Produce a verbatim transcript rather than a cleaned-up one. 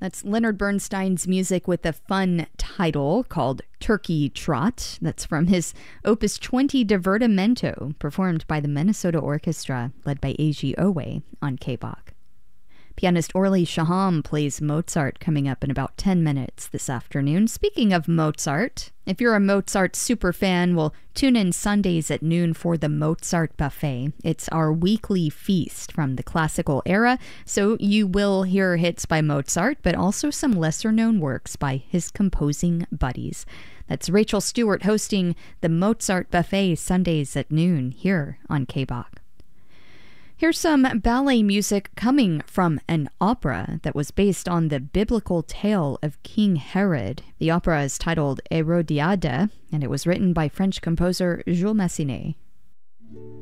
That's Leonard Bernstein's music with a fun title called Turkey Trot. That's from his Opus twenty Divertimento, performed by the Minnesota Orchestra, led by Eiji Owe on K B O C. Pianist Orly Shaham plays Mozart coming up in about ten minutes this afternoon. Speaking of Mozart, if you're a Mozart superfan, well, tune in Sundays at noon for the Mozart Buffet. It's our weekly feast from the classical era, so you will hear hits by Mozart, but also some lesser-known works by his composing buddies. That's Rachel Stewart hosting the Mozart Buffet Sundays at noon here on K B O C. Here's some ballet music coming from an opera that was based on the biblical tale of King Herod. The opera is titled Hérodiade, and it was written by French composer Jules Massenet.